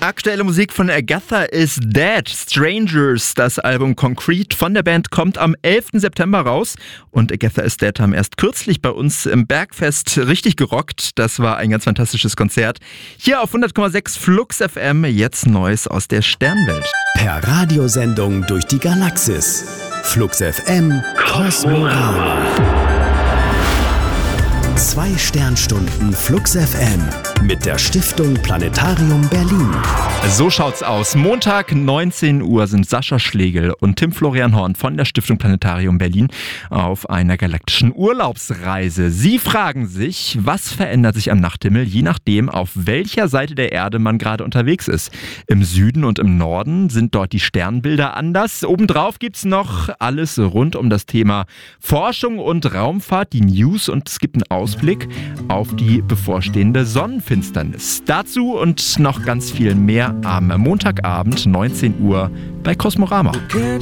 Aktuelle Musik von Agatha is Dead. Strangers, das Album Concrete von der Band, kommt am 11. September raus. Und Agatha is Dead haben erst kürzlich bei uns im Bergfest richtig gerockt. Das war ein ganz fantastisches Konzert. Hier auf 100,6 Flux FM, jetzt Neues aus der Sternwelt. Per Radiosendung durch die Galaxis. Flux FM Kosmorama. 2 Sternstunden Flux FM mit der Stiftung Planetarium Berlin. So schaut's aus. Montag 19 Uhr sind Sascha Schlegel und Tim Florian Horn von der Stiftung Planetarium Berlin auf einer galaktischen Urlaubsreise. Sie fragen sich, was verändert sich am Nachthimmel, je nachdem, auf welcher Seite der Erde man gerade unterwegs ist. Im Süden und im Norden sind dort die Sternbilder anders. Obendrauf gibt's noch alles rund um das Thema Forschung und Raumfahrt, die News, und es gibt einen Ausblick auf die bevorstehende Sonnenfinsternis. Dazu und noch ganz viel mehr am Montagabend 19 Uhr bei Kosmorama. Can't